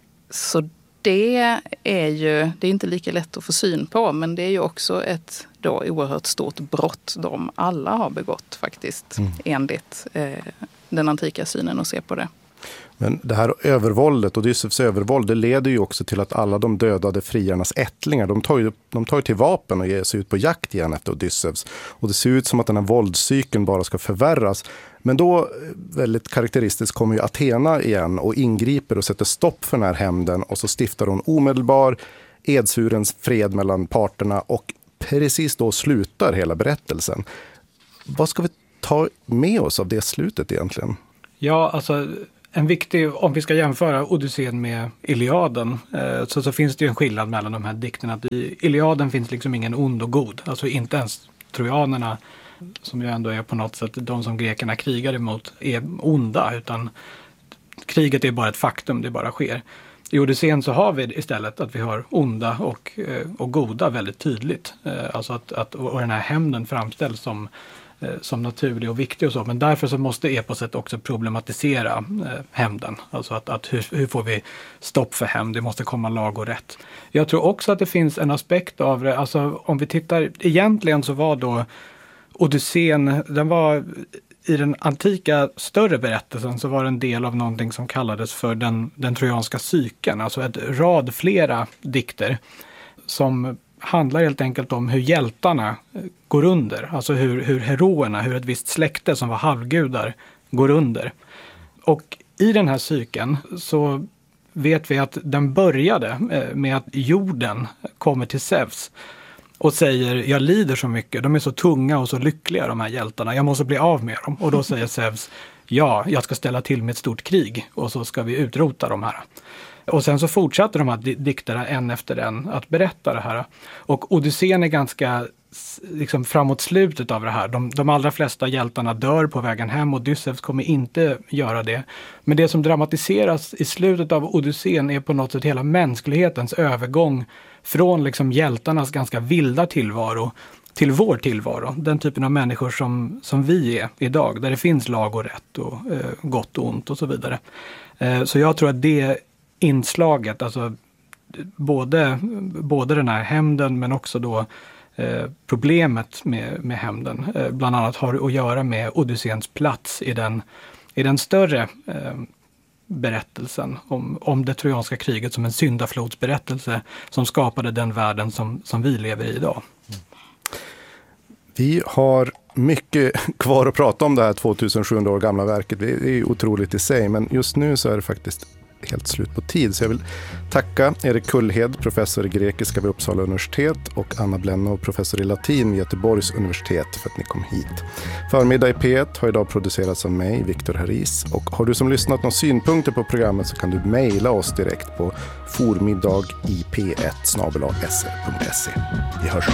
Så det är ju, det är inte lika lätt att få syn på, men det är ju också ett då oerhört stort brott de alla har begått faktiskt, mm. enligt eh, den antika synen och se på det. Men det här övervåldet, Odysseus övervåld, det leder ju också till att alla de dödade friarnas ättlingar, de tar ju, de tar ju till vapen och ger sig ut på jakt igen efter Odysseus. Och det ser ut som att den här våldscykeln bara ska förvärras. Men då, väldigt karaktäristiskt, kommer ju Athena igen och ingriper och sätter stopp för den här hämnden. Och så stiftar hon omedelbar edsvurens fred mellan parterna och precis då slutar hela berättelsen. Vad ska vi ta med oss av det slutet egentligen? Ja, alltså en viktig, om vi ska jämföra Odysseen med Iliaden, eh, så, så finns det ju en skillnad mellan de här dikterna. Att i Iliaden finns liksom ingen ond och god. Alltså inte ens trojanerna, som ju ändå är på något sätt de som grekerna krigar emot, är onda, utan kriget är bara ett faktum, det bara sker. I Odysseen så har vi istället att vi har onda och, och goda väldigt tydligt. Alltså att, att, och den här hämnden framställs som, som naturlig och viktig och så. Men därför så måste eposet också problematisera hämnden. Alltså att, att hur, hur får vi stopp för hämnd? Det måste komma lag och rätt. Jag tror också att det finns en aspekt av det. Alltså om vi tittar, egentligen så var då Odysseen, den var i den antika större berättelsen så var det en del av någonting som kallades för den, den trojanska cykeln. Alltså ett rad flera dikter som handlar helt enkelt om hur hjältarna går under. Alltså hur, hur heroerna, hur ett visst släkte som var halvgudar går under. Och i den här cykeln så vet vi att den började med att jorden kommer till Zeus och säger, jag lider så mycket, de är så tunga och så lyckliga de här hjältarna, jag måste bli av med dem. Och då säger Zeus, ja, jag ska ställa till med ett stort krig och så ska vi utrota de här. Och sen så fortsatte de här dikterna en efter en att berätta det här. Och Odysseen är ganska liksom framåt slutet av det här. De, de allra flesta hjältarna dör på vägen hem och Odysseus kommer inte göra det. Men det som dramatiseras i slutet av Odysseen är på något sätt hela mänsklighetens övergång från liksom hjältarnas ganska vilda tillvaro till vår tillvaro. Den typen av människor som, som vi är idag, där det finns lag och rätt och eh, gott och ont och så vidare. Eh, så jag tror att det inslaget, alltså både, både den här hämnden men också då eh, problemet med, med hämnden, eh, bland annat har att göra med Odysseens plats i den, i den större eh, berättelsen om, om det trojanska kriget som en syndaflodsberättelse som skapade den världen som, som vi lever i idag. Vi har mycket kvar att prata om det här tvåtusensjuhundra år gamla verket. Det är otroligt i sig, men just nu så är det faktiskt helt slut på tid. Så jag vill tacka Erik Kullhed, professor i grekiska vid Uppsala universitet, och Anna Blennow, professor i latin vid Göteborgs universitet, för att ni kom hit. Förmiddag i P ett har idag producerats av mig, Viktor Haris. Och har du som lyssnat några synpunkter på programmet så kan du mejla oss direkt på formiddag i p ett snabel-a s r punkt se. Vi hörs.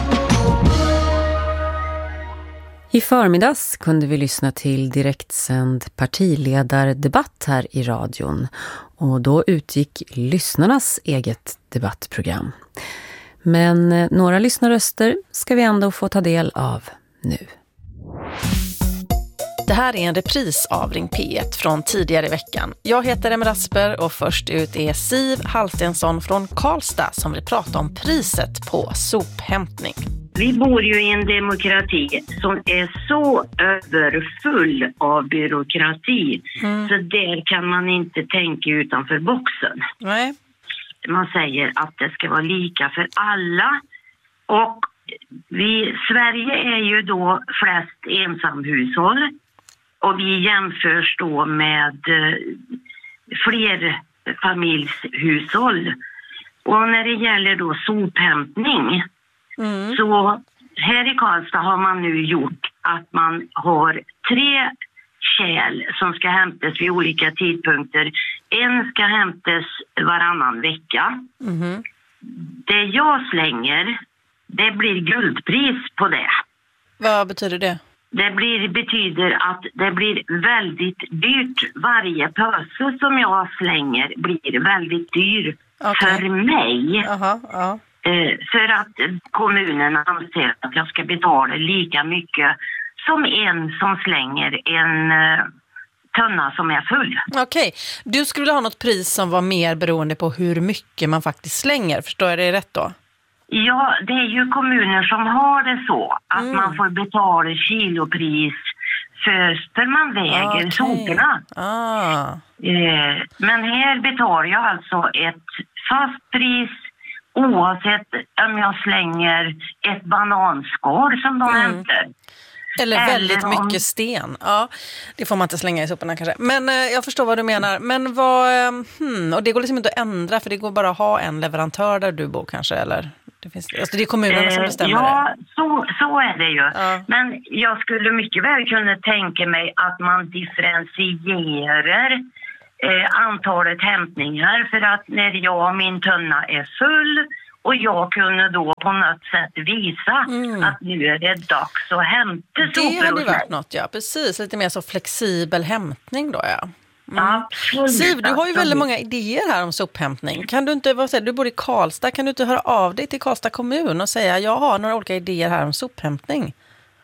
I förmiddags kunde vi lyssna till direktsänd partiledardebatt här i radion, och då utgick lyssnarnas eget debattprogram. Men några lyssnarröster ska vi ändå få ta del av nu. Det här är en repris av Ring P ett från tidigare i veckan. Jag heter Emma Rasper och först ut är Siv Hallstensson från Karlstad som vill prata om priset på sophämtning. Vi bor ju i en demokrati som är så överfull av byråkrati mm. så där kan man inte tänka utanför boxen. Nej. Man säger att det ska vara lika för alla och vi, Sverige är ju då flest ensamhushåll och vi jämförs då med fler familjshushåll. Och när det gäller då sophämtning mm. så här i Karlstad har man nu gjort att man har tre kärl som ska hämtas vid olika tidpunkter. En ska hämtas varannan vecka. Mm. Det jag slänger, det blir guldpris på det. Vad betyder det? Det blir, betyder att det blir väldigt dyrt. Varje pöse som jag slänger blir väldigt dyr okay. för mig. Aha, ja. eh, för att kommunen anser att jag ska betala lika mycket som en som slänger en eh, tunna som är full. Okej, okay. Du skulle ha något pris som var mer beroende på hur mycket man faktiskt slänger. Förstår jag det rätt då? Ja, det är ju kommuner som har det så att mm. man får betala kilopris för, för man väger okay. soporna. Ah. Eh, men här betalar jag alltså ett fast pris oavsett om jag slänger ett bananskal som de mm. hämtar. Eller väldigt Eller om... mycket sten. Ja, det får man inte slänga i soporna kanske. Men eh, jag förstår vad du menar. Men vad... Eh, hmm, och det går liksom inte att ändra för det går bara att ha en leverantör där du bor kanske, eller? Det, finns, alltså det är kommunerna som bestämmer eh, ja, det. Så, så är det ju. Ja. Men jag skulle mycket väl kunna tänka mig att man differentierar eh, antalet hämtningar. För att när jag och min tunna är full och jag kunde då på något sätt visa mm. att nu är det dags att hämta sopor. Det hade varit något, ja. Precis. Lite mer så flexibel hämtning då, ja. Mm. Ja, Siv, du har ju väldigt många idéer här om sophämtning. Kan du inte, vad säger du, bor i Karlstad, kan du inte höra av dig till Karlstad kommun och säga jag har några olika idéer här om sophämtning?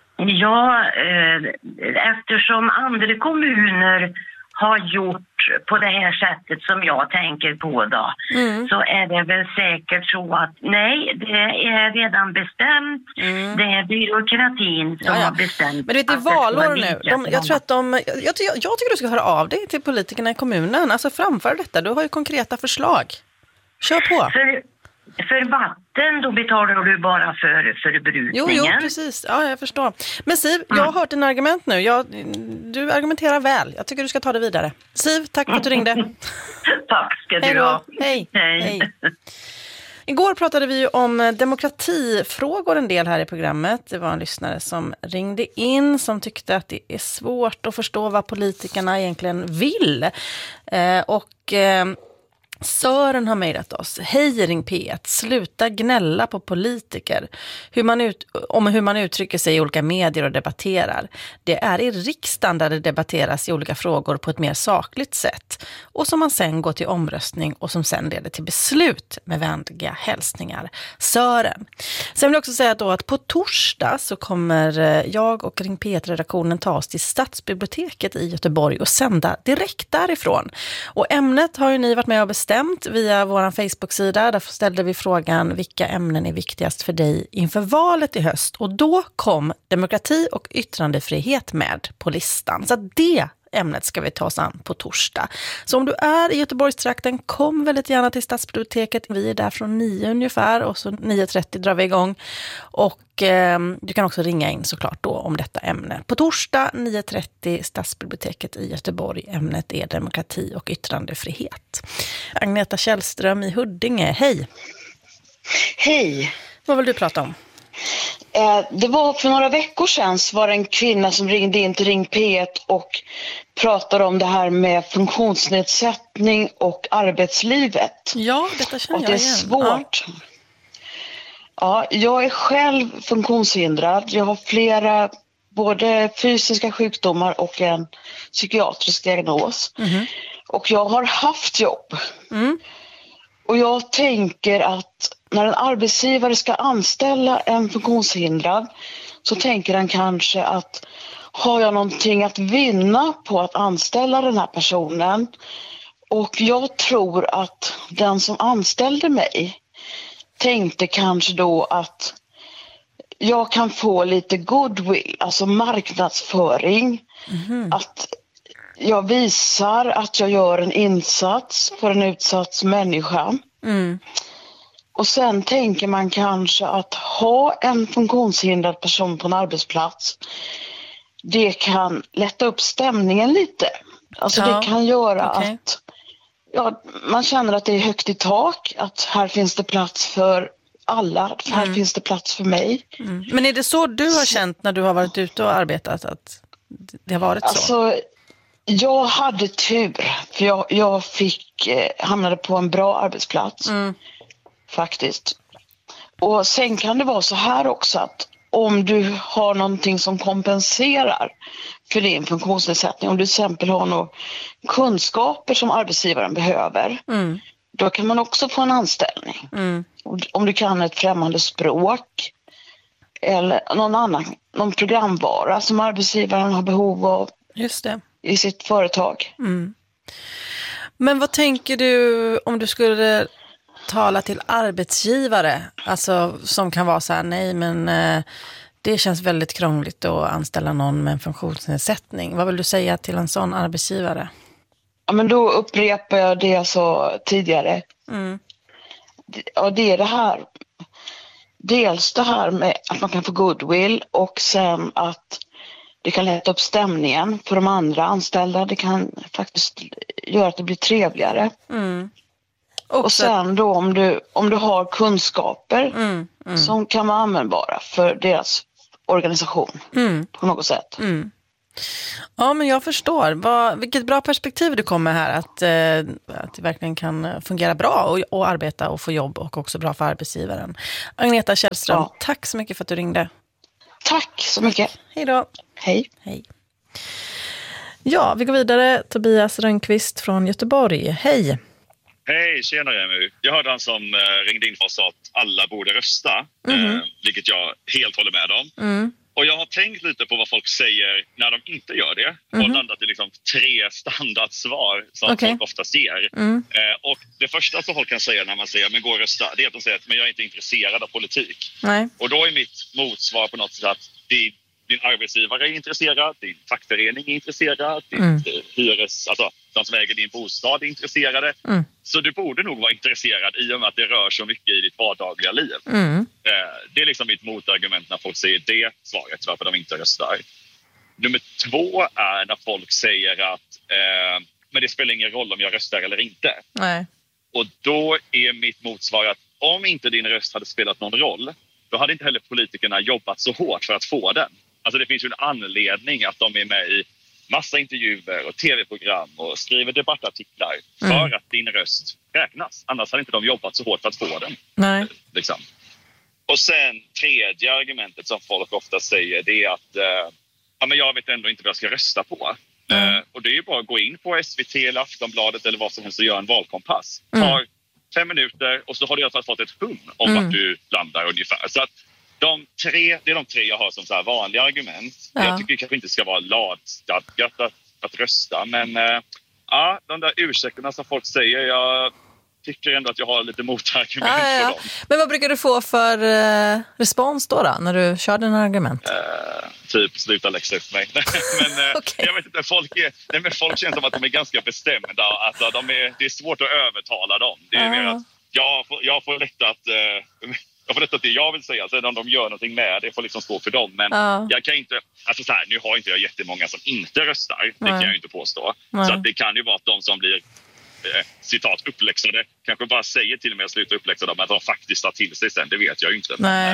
Ja, eh, eftersom andra kommuner har gjort på det här sättet som jag tänker på då, mm. så är det väl säkert så att nej, det är redan bestämt. Mm. Det är byråkratin som ja, ja. har bestämt. Men du vet, det är valår nu. De, jag tror att de, jag, jag, jag tycker du ska höra av dig till politikerna i kommunen. Alltså framför detta, du har ju konkreta förslag. Kör på. För, för vatten, då betalar du bara för förbrukningen. Jo, jo, precis. Ja, jag förstår. Men Siv, jag har hört dina argument nu. Jag, du argumenterar väl. Jag tycker du ska ta det vidare. Siv, tack för att du ringde. Tack ska du ha. Hej. Hej. Hej. Igår pratade vi om demokratifrågor en del här i programmet. Det var en lyssnare som ringde in som tyckte att det är svårt att förstå vad politikerna egentligen vill. Eh, och... Eh, Sören har mejlat oss. Hej Ring P ett, sluta gnälla på politiker hur man ut, om hur man uttrycker sig i olika medier och debatterar. Det är i riksdagen där det debatteras i olika frågor på ett mer sakligt sätt och som man sen går till omröstning och som sen leder till beslut med vänliga hälsningar. Sören. Sen vill jag också säga då att på torsdag så kommer jag och Ring P ett-redaktionen ta oss till Stadsbiblioteket i Göteborg och sända direkt därifrån. Och ämnet har ju ni varit med och bestämt via vår Facebook-sida. Där ställde vi frågan vilka ämnen är viktigast för dig inför valet i höst. Och då kom demokrati och yttrandefrihet med på listan. Så det ämnet ska vi ta oss an på torsdag. Så om du är i Göteborgstrakten, kom väldigt gärna till Stadsbiblioteket. Vi är där från nio ungefär och så nio trettio drar vi igång. Och eh, du kan också ringa in såklart då om detta ämne. På torsdag nio trettio Stadsbiblioteket i Göteborg. Ämnet är demokrati och yttrandefrihet. Agneta Källström i Huddinge, hej! Hej! Vad vill du prata om? Eh, det var för några veckor sedan så var det en kvinna som ringde in till Ring P ett och pratade om det här med funktionsnedsättning och arbetslivet. Ja, detta känner och det jag är igen. svårt. Ja. ja, jag är själv funktionshindrad. Jag har flera både fysiska sjukdomar och en psykiatrisk diagnos. Mm. Och jag har haft jobb. Mm. Och jag tänker att när en arbetsgivare ska anställa en funktionshindrad så tänker han kanske att har jag någonting att vinna på att anställa den här personen? Och jag tror att den som anställde mig tänkte kanske då att jag kan få lite goodwill, alltså marknadsföring. Mm. Att jag visar att jag gör en insats för en utsatt människa. Mm. Och sen tänker man kanske att ha en funktionshindrad person på en arbetsplats, det kan lätta upp stämningen lite. Alltså ja, det kan göra okay. att ja, man känner att det är högt i tak, att här finns det plats för alla, här mm. finns det plats för mig. Mm. Men är det så du har känt när du har varit ute och arbetat, att det har varit så? Alltså, jag hade tur, för jag, jag fick, eh, hamnade på en bra arbetsplats. Mm. Faktiskt. Och sen kan det vara så här också att om du har någonting som kompenserar för din funktionsnedsättning, om du till exempel har några kunskaper som arbetsgivaren behöver, mm. då kan man också få en anställning. Mm. Om du kan ett främmande språk eller någon annan, någon programvara som arbetsgivaren har behov av. Just det. I sitt företag. Mm. Men vad tänker du om du skulle tala till arbetsgivare, alltså som kan vara så här, nej men eh, det känns väldigt krångligt att anställa någon med en funktionsnedsättning. Vad vill du säga till en sån arbetsgivare? Ja, men då upprepar jag det jag sa tidigare. Mm. Ja, det är det här. Dels det här med att man kan få goodwill, och sen att det kan lätta upp stämningen för de andra anställda. Det kan faktiskt göra att det blir trevligare. Mm. Och, och sen då om du, om du har kunskaper mm, mm. som kan vara användbara för deras organisation mm. på något sätt. Mm. Ja, men jag förstår. Vad, vilket bra perspektiv du kommer här, att, eh, att det verkligen kan fungera bra och, och arbeta och få jobb, och också bra för arbetsgivaren. Agneta Källström, ja. Tack så mycket för att du ringde. Tack så mycket. Hej då. Hej. Hej. Ja, vi går vidare. Tobias Rönnqvist från Göteborg. Hej. Hej, tjenare Emu. Jag hörde han som eh, ringde in och sa att alla borde rösta, mm. eh, vilket jag helt håller med om. Mm. Och jag har tänkt lite på vad folk säger när de inte gör det. Mm. Och landat i liksom tre standardsvar som okay. folk oftast ger. Mm. Eh, och det första som folk kan säga när man säger men gå och rösta, det är att de säger att men jag är inte intresserad av politik. Nej. Och då är mitt motsvar på något sätt att det, din arbetsgivare är intresserad, din fackförening är intresserad, din mm. hyres, alltså de som äger din bostad är intresserade. Mm. Så du borde nog vara intresserad i och med att det rör så mycket i ditt vardagliga liv. Mm. Det är liksom mitt motargument när folk säger det svaret, varför de inte röstar. Nummer två är när folk säger att eh, men det spelar ingen roll om jag röstar eller inte. Nej. Och då är mitt motsvar att om inte din röst hade spelat någon roll, då hade inte heller politikerna jobbat så hårt för att få den. Alltså det finns ju en anledning att de är med i massa intervjuer och tv-program och skriver debattartiklar mm. för att din röst räknas. Annars hade inte de jobbat så hårt för att få den. Nej. Liksom. Och sen tredje argumentet som folk ofta säger, det är att eh, ja, men jag vet ändå inte vad jag ska rösta på. Mm. Eh, och det är ju bara att gå in på S V T eller Aftonbladet eller vad som helst och göra en valkompass. Mm. Tar fem minuter och så har du i alla fall fått ett hum om mm. vart du landar ungefär. Så att de tre, det är de tre jag har som så här vanliga argument. Ja. Jag tycker det kanske inte ska vara lagstadgat att, att rösta. Men äh, ja, de där ursäkterna som folk säger, jag tycker ändå att jag har lite motargument ja, ja. för dem. Men vad brukar du få för uh, respons då, då när du kör dina argument? Uh, typ sluta läxa upp mig. men uh, okay. jag vet inte, folk, är, nej, men folk känns som att de är ganska bestämda. Alltså, de är, det är svårt att övertala dem. Det är uh. mer att jag får, jag får lätt att... Uh, Jag får rätta det jag vill säga. Sen om de gör någonting med det får liksom stå för dem. Men ja. jag kan inte... Alltså så här, nu har inte jag jättemånga som inte röstar. Det Nej. kan jag inte påstå. Nej. Så att det kan ju vara att de som blir eh, citat uppläxade kanske bara säger till och med att sluta uppläxa dem. Att de faktiskt tar till sig sen, det vet jag ju inte. Men,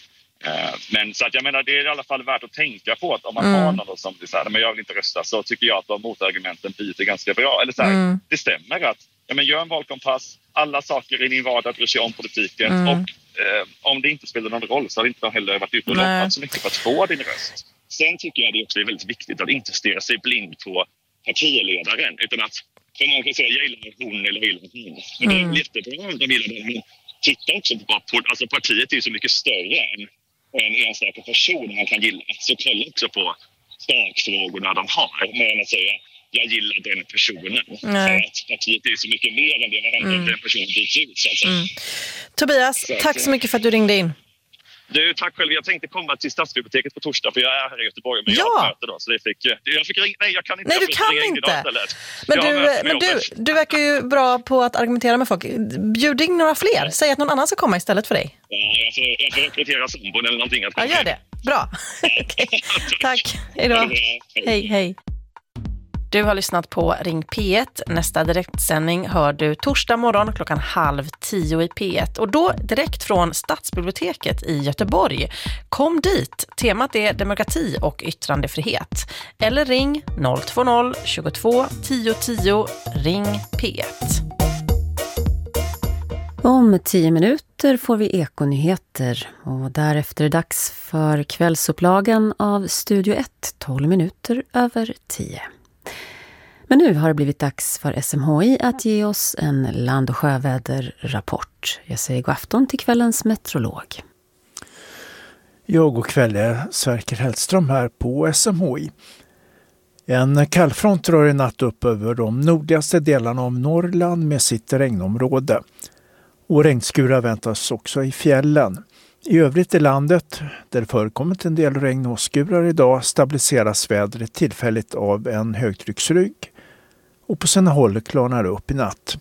eh, men så att jag menar, det är i alla fall värt att tänka på att om man mm. har någon som blir så här, men jag vill inte rösta, så tycker jag att de motargumenten biter ganska bra. Eller så här, mm. det stämmer att ja, men gör en valkompass, alla saker i din vardag bryr sig om politiken mm. och eh, om det inte spelar någon roll så har inte de heller varit ute och loppat så mycket för att få din röst. Sen tycker jag det också är väldigt viktigt att inte stirra sig blind på partiledaren, utan att för man kan säga jag gillar hon eller gillar hon. Men mm. det är jättebra om de gillar den, men titta också på, alltså partiet är ju så mycket större än en enstaka person man kan gilla. Så kolla också på sakfrågorna de har, mer än att säga jag gillar den personen. Nej. För att partiet är så mycket mer än det vad händer om Mm. den personen byts ut. Så att säga. Mm. Tobias, Så att, tack så mycket för att du ringde in. Du, tack själv. Jag tänkte komma till Stadsbiblioteket på torsdag för jag är här i Göteborg. Men Ja. jag har ett möte då. Så det fick, jag fick ringa. Nej, jag kan inte. Nej, jag du fick kan ringa in idag inte. istället. Men, Jag har du, möte med men du, jobbet. du verkar ju bra på att argumentera med folk. Bjud in några fler. Säg att någon annan ska komma istället för dig. Ja, jag får, jag får rekrytera sambon eller någonting. Att Ja, gör det. Bra. Okej. Tack. Hej då. Hej, hej. Du har lyssnat på Ring P ett. Nästa direktsändning hör du torsdag morgon klockan halv tio i P ett. Och då direkt från Stadsbiblioteket i Göteborg. Kom dit. Temat är demokrati och yttrandefrihet. Eller ring noll två noll tjugotvå tio tio. Ring P ett. Om tio minuter får vi ekonyheter och därefter är dags för kvällsupplagan av Studio ett, tolv minuter över tio. Men nu har det blivit dags för S M H I att ge oss en land- och sjöväderrapport. Jag säger god afton till kvällens meteorolog. Jag och kväll är Sverker Hellström här på S M H I. En kallfront drar i natt upp över de nordligaste delarna av Norrland med sitt regnområde. Och regnskurar väntas också i fjällen. I övrigt i landet, där det förekommit en del regn och skurar idag, stabiliseras vädret tillfälligt av en högtrycksrygg och på sina håll klarnar det upp i natt.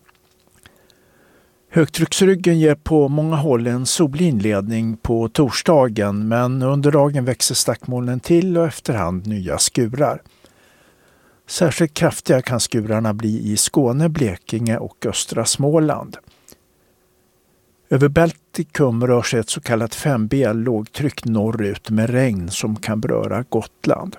Högtrycksryggen ger på många håll en solig inledning på torsdagen, men under dagen växer stackmolnen till och efterhand nya skurar. Särskilt kraftiga kan skurarna bli i Skåne, Blekinge och östra Småland. Över Baltikum rör sig ett så kallat fem B lågtryck norrut med regn som kan beröra Gotland.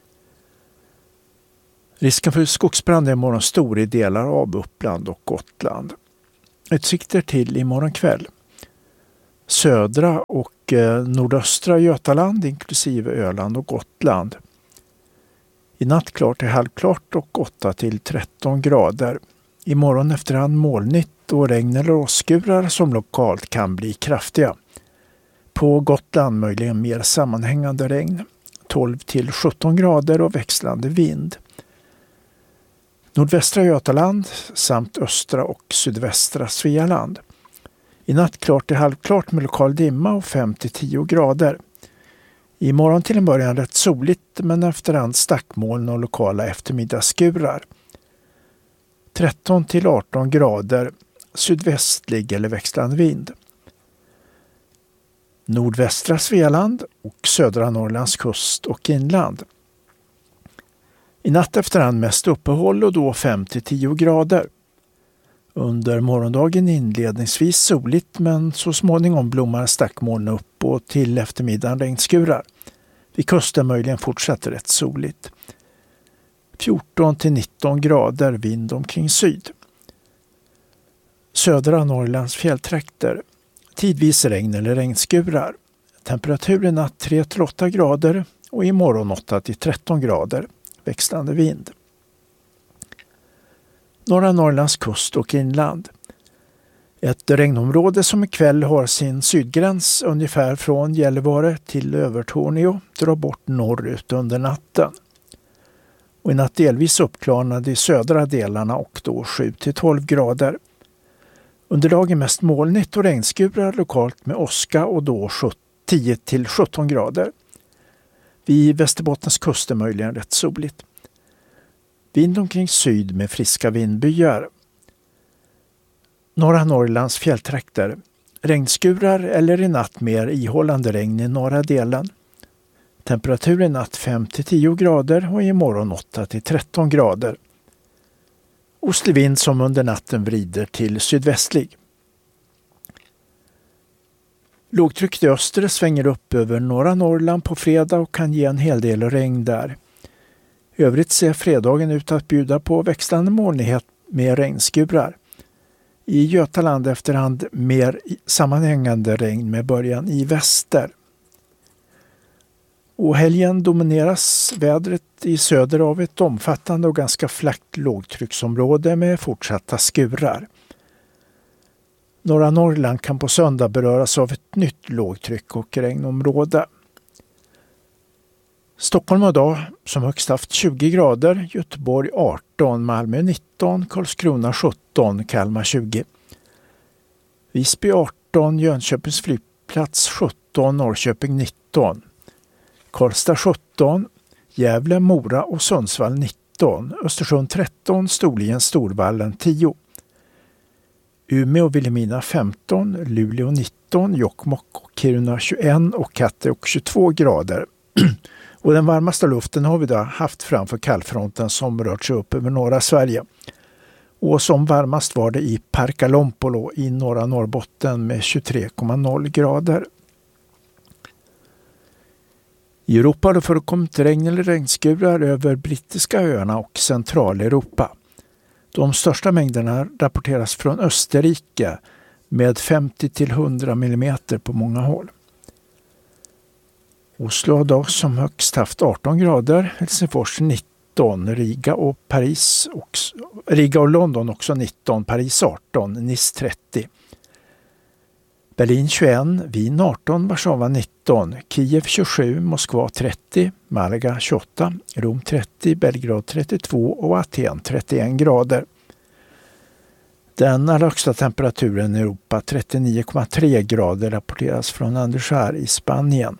Risken för skogsbrand är imorgon stor i delar av Uppland och Gotland. Utsikter till imorgon kväll. Södra och eh, nordöstra Götaland inklusive Öland och Gotland. I natt klart till halvklart och åtta till tretton grader. Imorgon efterhand molnigt och regn eller åskurar som lokalt kan bli kraftiga. På Gotland möjligen mer sammanhängande regn. tolv till sjutton grader och växlande vind. Nordvästra Götaland samt östra och sydvästra Svealand. I natt klart till halvklart med lokal dimma och fem till tio grader. Imorgon till en början rätt soligt men efterhand stackmoln och lokala eftermiddagsskurar. tretton till arton grader, sydvästlig eller växlande vind. Nordvästra Svealand och södra Norrlands kust och inland. I natt efterhand mest uppehåll och då fem till tio grader. Under morgondagen inledningsvis soligt men så småningom blommar stackmoln upp och till eftermiddagen regnskurar. Vid kusten möjligen fortsätter rätt soligt. fjorton till nitton grader, vind omkring syd. Södra Norrlands fjälltrakter. Tidvis regn eller regnskurar. Temperatur i natt tre till åtta grader och imorgon åtta till tretton grader. Växlande vind. Norra Norrlands kust och inland. Ett regnområde som ikväll har sin sydgräns ungefär från Gällivare till Övertorneå drar bort norrut under natten. Och i natt delvis uppklarnade i södra delarna och då sju till tolv grader. Under dagen mest molnigt och regnskurar lokalt med åska och då tio till sjutton grader. Vid Västerbottens kust är möjligen rätt soligt. Vind omkring syd med friska vindbyar. Norra Norrlands fjälltrakter. Regnskurar eller i natt mer ihållande regn i norra delen. Temperatur i natt fem till tio grader och imorgon åtta till tretton grader. Ostlig vind som under natten vrider till sydvästlig. Lågtryck i öster svänger upp över norra Norrland på fredag och kan ge en hel del regn där. I övrigt ser fredagen ut att bjuda på växlande molnighet med regnskurar. I Götaland efterhand mer sammanhängande regn med början i väster. Och helgen domineras vädret i söder av ett omfattande och ganska flackt lågtrycksområde med fortsatta skurar. Norra Norrland kan på söndag beröras av ett nytt lågtryck och regnområde. Stockholm har idag som högst haft tjugo grader, Göteborg arton, Malmö nitton, Karlskrona sjutton, Kalmar tjugo. Visby arton, Jönköpings flygplats sjutton, Norrköping nitton. Karlstad sjutton, Gävle, Mora och Sundsvall nitton, Östersund tretton, Storlien, Storvallen tio. Umeå och Vilhelmina femton, Luleå nitton, Jokkmokk och Kiruna tjugoett och Kattegatt tjugotvå grader. Och den varmaste luften har vi då haft framför kallfronten som rört sig upp över norra Sverige. Och som varmast var det i Parkalompolo i norra Norrbotten med tjugotre komma noll grader. I Europa har det förekommit regn eller regnskurar över brittiska öarna och Centraleuropa. De största mängderna rapporteras från Österrike med femtio till hundra millimeter på många håll. Oslo har dag som högst haft arton grader, Helsingfors nitton, Riga och Paris också, Riga och London också nitton, Paris arton, Nice trettio. Berlin tjugoett, Wien arton, Warszawa nitton, Kiev tjugosju, Moskva trettio, Malaga tjugoåtta, Rom trettio, Belgrad trettiotvå och Aten trettioett grader. Den allra högsta temperaturen i Europa, trettionio komma tre grader, rapporteras från Andorra i Spanien.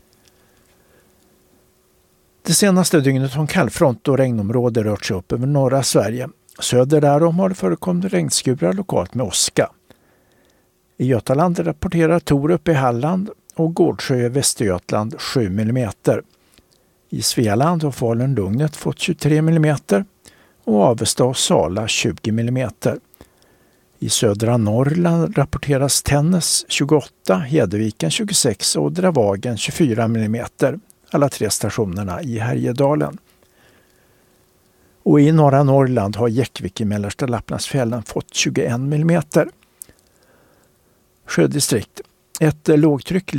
Det senaste dygnet har kallfront och regnområde rört sig upp över norra Sverige. Söder därom har det förekommit regnskurar lokalt med åska. I Götaland rapporterar Torup i Halland och Gårdsjö i Västergötland sju millimeter. I Svealand har Falun-Lugnet fått tjugotre millimeter och Avesta och Sala tjugo millimeter. I södra Norrland rapporteras Tännäs tjugoåtta, Hedviken tjugosex och Dravagen tjugofyra millimeter. Alla tre stationerna i Härjedalen. Och i norra Norrland har Jäckvik i mellersta Lapplandsfjällen fått tjugoett millimeter. Sjödistrikt. Ett lågtryck